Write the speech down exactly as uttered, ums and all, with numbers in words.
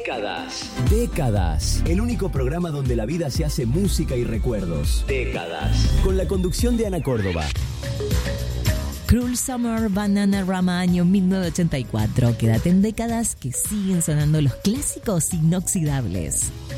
Décadas. Décadas. El único programa donde la vida se hace música y recuerdos. Décadas. Con la conducción de Ana Córdoba. Cruel Summer, Bananarama, año mil novecientos ochenta y cuatro. Quédate en Décadas, que siguen sonando los clásicos inoxidables.